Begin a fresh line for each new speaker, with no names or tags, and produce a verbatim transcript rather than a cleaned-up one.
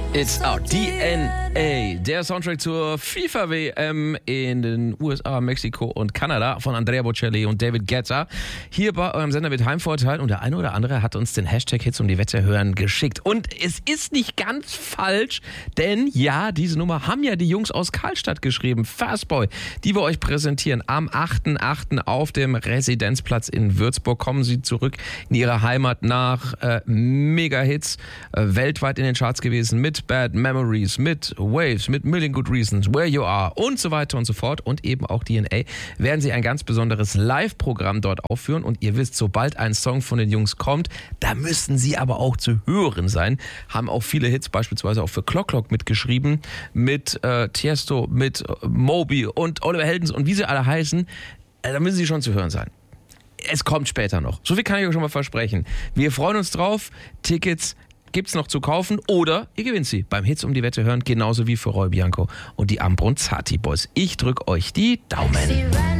It's Our D N A, der Soundtrack zur FIFA-W M in den U S A, Mexiko und Kanada von Andrea Bocelli und David Guetta. Hier bei eurem Sender wird Heimvorteil und der eine oder andere hat uns den Hashtag Hits um die Wette hören geschickt. Und es ist nicht ganz falsch, denn ja, diese Nummer haben ja die Jungs aus Karlstadt geschrieben, Fastboy, die wir euch präsentieren. Am achten achten auf dem Residenzplatz in Würzburg kommen sie zurück in ihre Heimat nach äh, Mega-Hits, äh, weltweit in den Charts gewesen mit Bad Memories, mit Waves, mit Million Good Reasons, Where You Are und so weiter und so fort. Und eben auch D N A werden sie ein ganz besonderes Live-Programm dort aufführen. Und ihr wisst, sobald ein Song von den Jungs kommt, da müssen sie aber auch zu hören sein. Haben auch viele Hits beispielsweise auch für Clock Clock mitgeschrieben, mit äh, Tiesto, mit äh, Moby und Oliver Heldens und wie sie alle heißen. Äh, da müssen sie schon zu hören sein. Es kommt später noch. So viel kann ich euch schon mal versprechen. Wir freuen uns drauf. Tickets gibt's noch zu kaufen oder ihr gewinnt sie beim Hits um die Wette hören, genauso wie für Roy Bianco und die Ambronzati Boys. Ich drück euch die Daumen.